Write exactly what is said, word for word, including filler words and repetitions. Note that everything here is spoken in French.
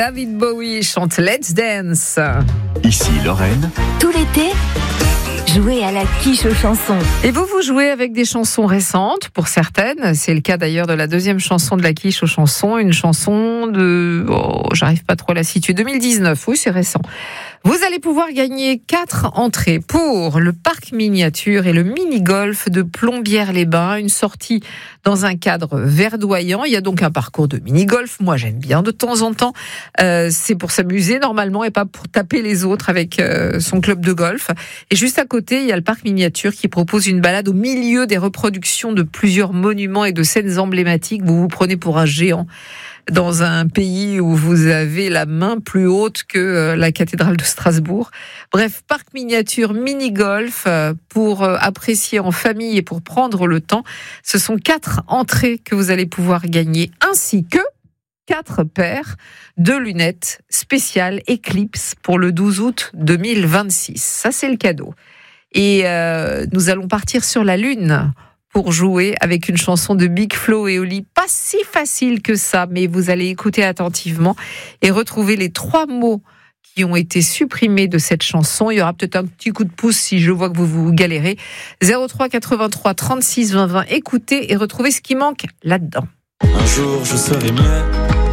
David Bowie chante Let's Dance. Ici Lorraine. Tout l'été, jouez à la quiche aux chansons. Et vous, vous jouez avec des chansons récentes, pour certaines. C'est le cas d'ailleurs de la deuxième chanson de la quiche aux chansons. Une chanson de... Oh, j'arrive pas trop à la situer. deux mille dix-neuf, oui, c'est récent. Vous allez pouvoir gagner quatre entrées pour le parc miniature et le mini-golf de Plombières-les-Bains. Une sortie dans un cadre verdoyant. Il y a donc un parcours de mini-golf. Moi, j'aime bien de temps en temps. Euh, c'est pour s'amuser normalement et pas pour taper les autres avec euh, son club de golf. Et juste à côté, il y a le parc miniature qui propose une balade au milieu des reproductions de plusieurs monuments et de scènes emblématiques. Vous vous prenez pour un géant dans un pays où vous avez la main plus haute que la cathédrale de Strasbourg. Bref, parc miniature, mini-golf pour apprécier en famille et pour prendre le temps. Ce sont quatre entrées que vous allez pouvoir gagner, ainsi que quatre paires de lunettes spéciales Eclipse pour le douze août deux mille vingt-six. Ça, c'est le cadeau. Et euh, nous allons partir sur la Lune pour jouer avec une chanson de Big Flo et Oli. Pas si facile que ça, mais vous allez écouter attentivement et retrouver les trois mots qui ont été supprimés de cette chanson. Il y aura peut-être un petit coup de pouce si je vois que vous vous galérez. zéro trois quatre-vingt-trois trente-six vingt vingt. Écoutez et retrouvez ce qui manque là-dedans. Un jour je serai mieux.